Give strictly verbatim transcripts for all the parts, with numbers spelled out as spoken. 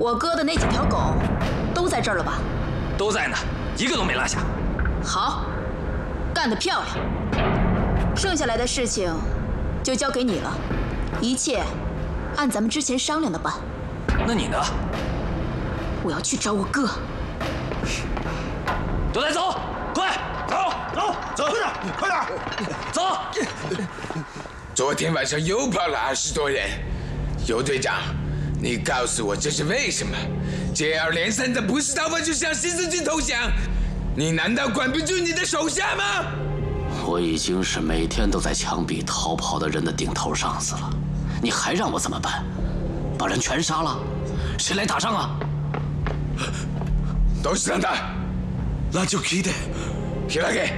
我哥的那几条狗都在这儿了吧？ 都在呢，一个都没落下。 好，干得漂亮。剩下来的事情就交给你了，一切按咱们之前商量的办。 那你呢？ 我要去找我哥。 都来走，快走走走，快点快点走！ 昨天晚上又跑了二十多人，尤队长，你告诉我这是为什么？接二连三的不是逃跑就向新四军投降，你难道管不住你的手下吗？ 我已经是每天都在枪毙逃跑的人的顶头上司了，你还让我怎么办？把人全杀了，谁来打仗啊？ どうしたんだ？ ラジオ聞いて。 開け。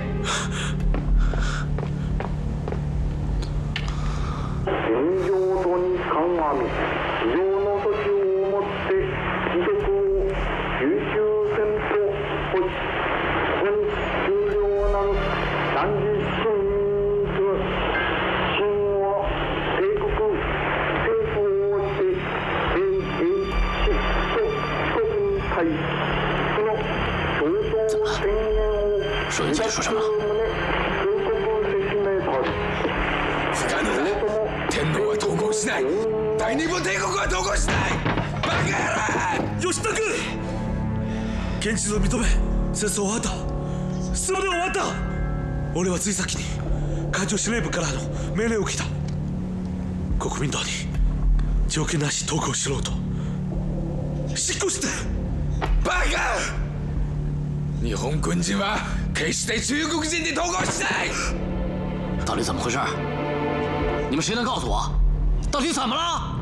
戦場とに鑑み、非常の時をもって貴族を集中せんとほし、ここに終了なる何時春する。秦は帝国政府をもって平平死と四国に対その共闘宣言を说一句说什么？ 通告説明とある。 不可能だ。天皇は投降しない。大日本帝国は投降しない。バカ野郎！ 吉田君、現実を認め、戦争終わった。全て終わった。俺はついさっきに艦長司令部からの命令を受けた。国民党に条件なし投降しろと執行して。 バカ！日本軍人は決して中国人に投降しない。 到底怎么回事？你们谁能告诉我，到底怎么了？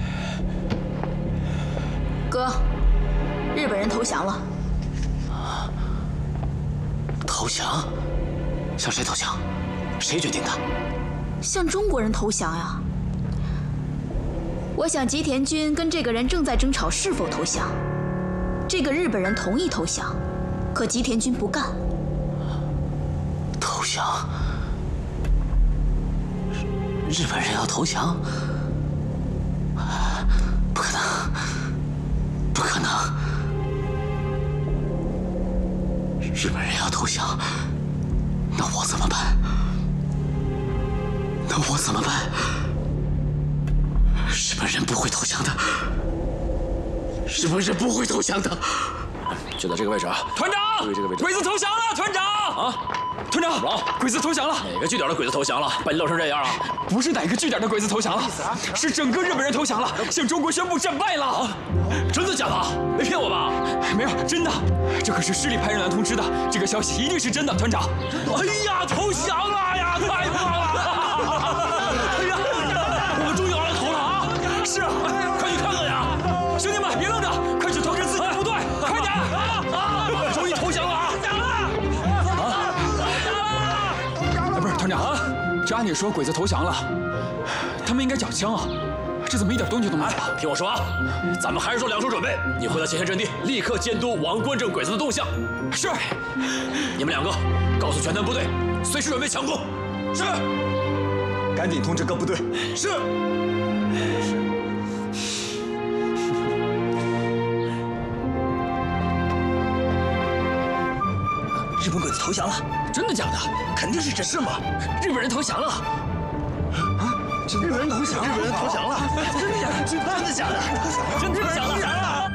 哥，日本人投降了。 投降？向谁投降？谁决定的？ 向中国人投降呀！我想吉田军跟这个人正在争吵是否投降。这个日本人同意投降，可吉田军不干。 投降？日本人要投降？不可能，不可能！日本人要投降，那我怎么办？那我怎么办？日本人不会投降的，日本人不会投降的。 就在这个位置啊！ 团长， 注意这个位置。 鬼子投降了，团长！啊，团长，鬼子投降了。 哪个据点的鬼子投降了？把你露成这样啊？ 不是哪个据点的鬼子投降了，是整个日本人投降了，向中国宣布战败了。啊， 真的假的？没骗我吧？ 没有，真的。这可是师里派人来通知的，这个消息一定是真的，团长。 哎呀，投降了呀！太棒了！哎呀，我们终于熬到头了啊！ 是啊， 快去看看呀！ 兄弟们，别愣着，快去通知自己的部队，快点！ 啊啊！终于投降了啊！ 投降了！啊！不是团长，这按理说鬼子投降了，他们应该缴枪啊，这怎么一点动静都没有？ 听我说啊，咱们还是做两手准备。你回到前线阵地，立刻监督王关正鬼子的动向。 是。 你们两个告诉全团部队，随时准备强攻。 是。 赶紧通知各部队。 是。 日本鬼子投降了， 真的假的？ 肯定是真。 是吗？日本人投降了。 啊！日本人投降了！日本人投降了！真的假的？真的假的？真的假的？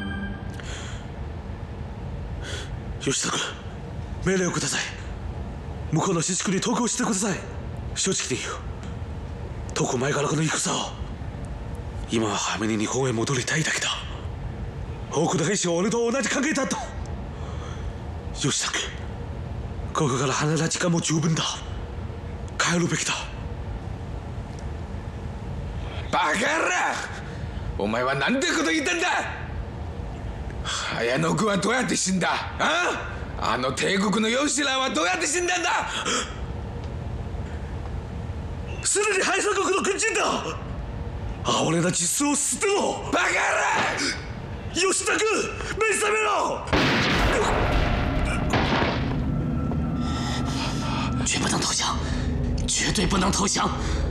吉田君、命令をください。向こうの新宿に投降してください。正直に言う。徳前からこの戦を。今は早めに日本へ戻りたいだけだ。多くの兵士は俺と同じ考えだった。吉田君、ここから離れた時間も十分だ。帰るべきだ。 バカ野郎！お前は何てこと言ったんだ！綾野君はどうやって死んだ？あ？あの帝国のヨシラはどうやって死んだんだ？ すでに敗戦国の軍人だ。哀れな実を捨てろ！ バカ野郎！ 吉田君、目覚めろ！ 绝不能投降，绝对不能投降！